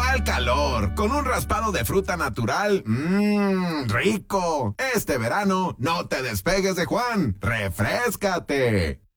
¿Cuál calor? Con un raspado de fruta natural. ¡Rico! Este verano no te despegues de Juan. ¡Refréscate!